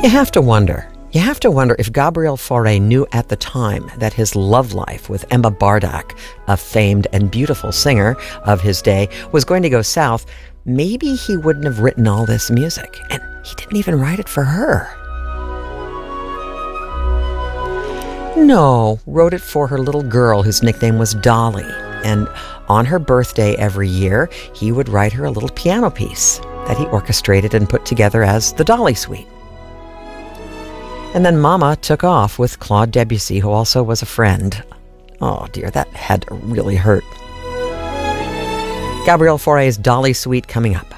You have to wonder if Gabriel Fauré knew at the time that his love life with Emma Bardak, a famed and beautiful singer of his day, was going to go south. Maybe he wouldn't have written all this music, and he didn't even write it for her. No, wrote it for her little girl whose nickname was Dolly, and on her birthday every year, he would write her a little piano piece that he orchestrated and put together as the Dolly Suite. And then Mama took off with Claude Debussy, who also was a friend. Oh dear, that had to really hurt. Gabriel Fauré's Dolly Suite coming up.